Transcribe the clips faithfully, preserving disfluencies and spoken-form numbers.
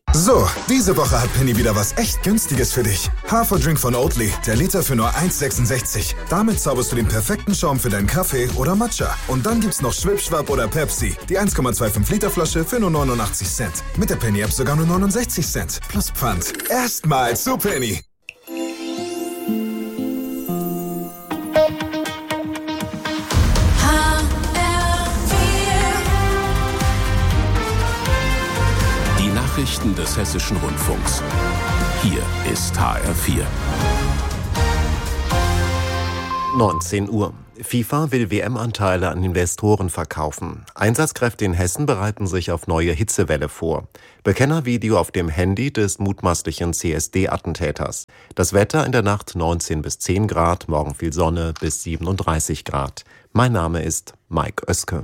So, diese Woche hat Penny wieder was echt Günstiges für dich. Haferdrink von Oatly, der Liter für nur eins Komma sechsundsechzig. Damit zauberst du den perfekten Schaum für deinen Kaffee oder Matcha. Und dann gibt's noch Schwipschwapp oder Pepsi, die eins Komma fünfundzwanzig Liter Flasche für nur neunundachtzig Cent. Mit der Penny-App sogar nur neunundsechzig Cent. Plus Pfand. Erstmal zu Penny. Nachrichten des Hessischen Rundfunks. Hier ist H R vier. neunzehn Uhr. FIFA will W M-Anteile an Investoren verkaufen. Einsatzkräfte in Hessen bereiten sich auf neue Hitzewelle vor. Bekennervideo auf dem Handy des mutmaßlichen C S D-Attentäters. Das Wetter in der Nacht neunzehn bis zehn Grad, morgen viel Sonne bis siebenunddreißig Grad. Mein Name ist Mike Oeske.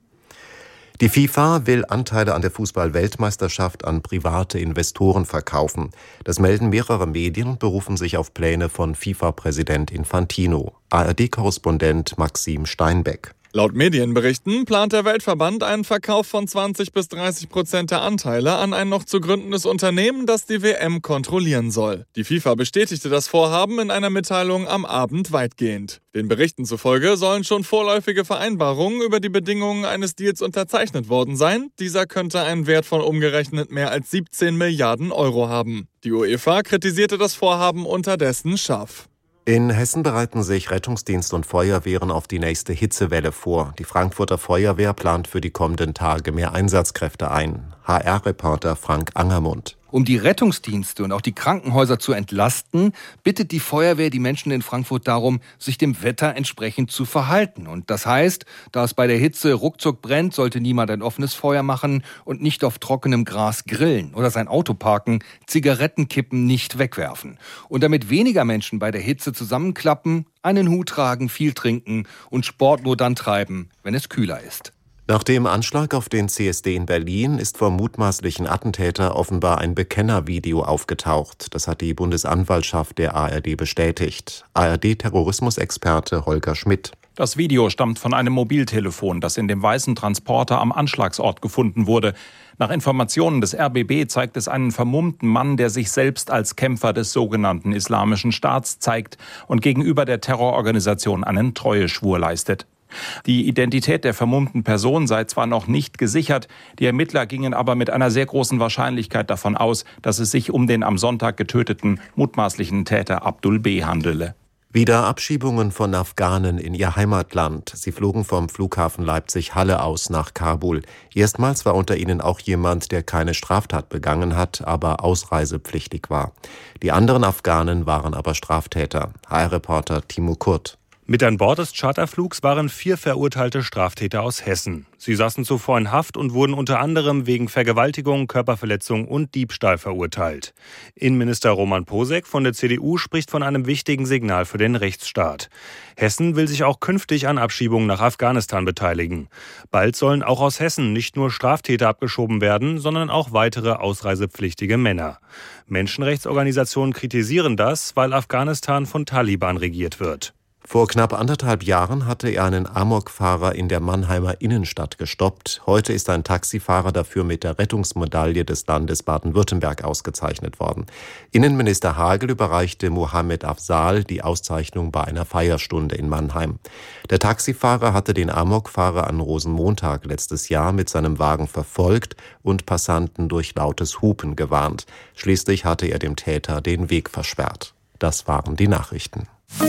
Die FIFA will Anteile an der Fußball-Weltmeisterschaft an private Investoren verkaufen. Das melden mehrere Medien und berufen sich auf Pläne von FIFA-Präsident Infantino. A R D-Korrespondent Maxim Steinbeck. Laut Medienberichten plant der Weltverband einen Verkauf von zwanzig bis dreißig Prozent der Anteile an ein noch zu gründendes Unternehmen, das die W M kontrollieren soll. Die FIFA bestätigte das Vorhaben in einer Mitteilung am Abend weitgehend. Den Berichten zufolge sollen schon vorläufige Vereinbarungen über die Bedingungen eines Deals unterzeichnet worden sein. Dieser könnte einen Wert von umgerechnet mehr als siebzehn Milliarden Euro haben. Die UEFA kritisierte das Vorhaben unterdessen scharf. In Hessen bereiten sich Rettungsdienst und Feuerwehren auf die nächste Hitzewelle vor. Die Frankfurter Feuerwehr plant für die kommenden Tage mehr Einsatzkräfte ein. H R-Reporter Frank Angermund. Um die Rettungsdienste und auch die Krankenhäuser zu entlasten, bittet die Feuerwehr die Menschen in Frankfurt darum, sich dem Wetter entsprechend zu verhalten. Und das heißt, da es bei der Hitze ruckzuck brennt, sollte niemand ein offenes Feuer machen und nicht auf trockenem Gras grillen oder sein Auto parken, Zigarettenkippen nicht wegwerfen. Und damit weniger Menschen bei der Hitze zusammenklappen, einen Hut tragen, viel trinken und Sport nur dann treiben, wenn es kühler ist. Nach dem Anschlag auf den C S D in Berlin ist vom mutmaßlichen Attentäter offenbar ein Bekennervideo aufgetaucht. Das hat die Bundesanwaltschaft der A R D bestätigt. A R D-Terrorismusexperte Holger Schmidt. Das Video stammt von einem Mobiltelefon, das in dem weißen Transporter am Anschlagsort gefunden wurde. Nach Informationen des R B B zeigt es einen vermummten Mann, der sich selbst als Kämpfer des sogenannten Islamischen Staats zeigt und gegenüber der Terrororganisation einen Treueschwur leistet. Die Identität der vermummten Person sei zwar noch nicht gesichert, die Ermittler gingen aber mit einer sehr großen Wahrscheinlichkeit davon aus, dass es sich um den am Sonntag getöteten mutmaßlichen Täter Abdul B. handele. Wieder Abschiebungen von Afghanen in ihr Heimatland. Sie flogen vom Flughafen Leipzig-Halle aus nach Kabul. Erstmals war unter ihnen auch jemand, der keine Straftat begangen hat, aber ausreisepflichtig war. Die anderen Afghanen waren aber Straftäter. H R-Reporter Timo Kurt. Mit an Bord des Charterflugs waren vier verurteilte Straftäter aus Hessen. Sie saßen zuvor in Haft und wurden unter anderem wegen Vergewaltigung, Körperverletzung und Diebstahl verurteilt. Innenminister Roman Posek von der C D U spricht von einem wichtigen Signal für den Rechtsstaat. Hessen will sich auch künftig an Abschiebungen nach Afghanistan beteiligen. Bald sollen auch aus Hessen nicht nur Straftäter abgeschoben werden, sondern auch weitere ausreisepflichtige Männer. Menschenrechtsorganisationen kritisieren das, weil Afghanistan von Taliban regiert wird. Vor knapp anderthalb Jahren hatte er einen Amokfahrer in der Mannheimer Innenstadt gestoppt. Heute ist ein Taxifahrer dafür mit der Rettungsmedaille des Landes Baden-Württemberg ausgezeichnet worden. Innenminister Hagel überreichte Mohammed Afzal die Auszeichnung bei einer Feierstunde in Mannheim. Der Taxifahrer hatte den Amokfahrer an Rosenmontag letztes Jahr mit seinem Wagen verfolgt und Passanten durch lautes Hupen gewarnt. Schließlich hatte er dem Täter den Weg versperrt. Das waren die Nachrichten.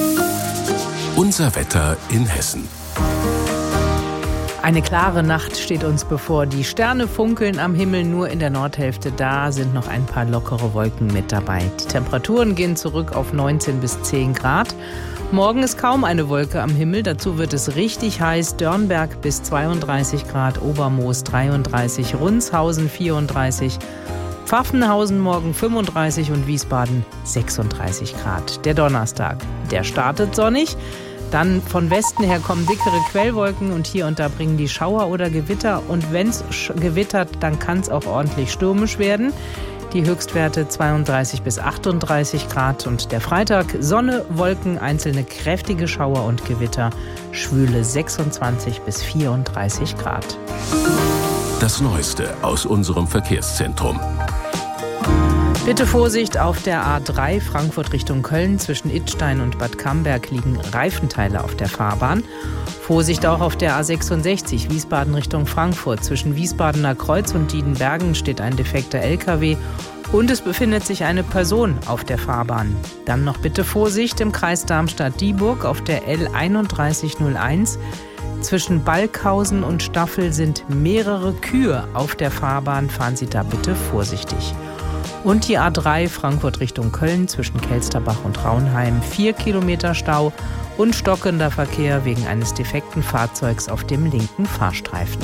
Unser Wetter in Hessen. Eine klare Nacht steht uns bevor. Die Sterne funkeln am Himmel, nur in der Nordhälfte. Da sind noch ein paar lockere Wolken mit dabei. Die Temperaturen gehen zurück auf neunzehn bis zehn Grad. Morgen ist kaum eine Wolke am Himmel. Dazu wird es richtig heiß. Dörnberg bis zweiunddreißig Grad, Obermoos dreiunddreißig, Rundshausen vierunddreißig, Pfaffenhausen morgen fünfunddreißig und Wiesbaden sechsunddreißig Grad. Der Donnerstag, der startet sonnig. Dann von Westen her kommen dickere Quellwolken und hier und da bringen die Schauer oder Gewitter. Und wenn es gewittert, dann kann es auch ordentlich stürmisch werden. Die Höchstwerte zweiunddreißig bis achtunddreißig Grad. Und der Freitag Sonne, Wolken, einzelne kräftige Schauer und Gewitter, schwüle sechsundzwanzig bis vierunddreißig Grad. Das Neueste aus unserem Verkehrszentrum. Bitte Vorsicht auf der A drei Frankfurt Richtung Köln. Zwischen Idstein und Bad Camberg liegen Reifenteile auf der Fahrbahn. Vorsicht auch auf der A sechsundsechzig Wiesbaden Richtung Frankfurt. Zwischen Wiesbadener Kreuz und Diedenbergen steht ein defekter L K W und es befindet sich eine Person auf der Fahrbahn. Dann noch bitte Vorsicht im Kreis Darmstadt-Dieburg auf der L einunddreißig null eins. Zwischen Balkhausen und Staffel sind mehrere Kühe auf der Fahrbahn. Fahren Sie da bitte vorsichtig. Und die A drei Frankfurt Richtung Köln zwischen Kelsterbach und Raunheim. Vier Kilometer Stau und stockender Verkehr wegen eines defekten Fahrzeugs auf dem linken Fahrstreifen.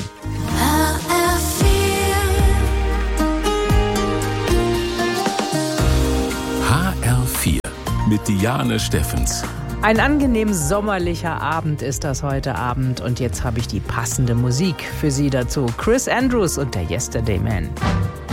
H R vier mit Diane Steffens. Ein angenehm sommerlicher Abend ist das heute Abend und jetzt habe ich die passende Musik für Sie dazu. Chris Andrews und der Yesterday Man.